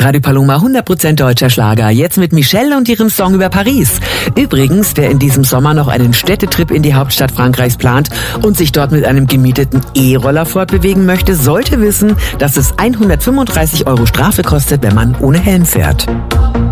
Radio Paloma 100% deutscher Schlager. Jetzt mit Michelle und ihrem Song über Paris. Übrigens, wer in diesem Sommer noch einen Städtetrip in die Hauptstadt Frankreichs plant und sich dort mit einem gemieteten E-Roller fortbewegen möchte, sollte wissen, dass es 135 € Strafe kostet, wenn man ohne Helm fährt.